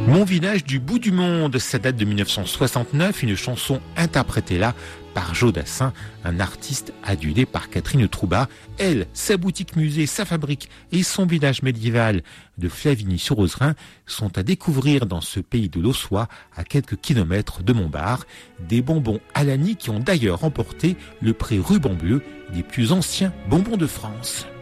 Mon village du bout du monde, ça date de 1969, une chanson interprétée là par Joe Dassin, un artiste adulé par Catherine Trouba. Elle, sa boutique musée, sa fabrique et son village médiéval de Flavigny-sur-Ozerain sont à découvrir dans ce pays de l'Aussois, à quelques kilomètres de Montbard. Des bonbons Alani qui ont d'ailleurs remporté le prix Ruban Bleu des plus anciens bonbons de France.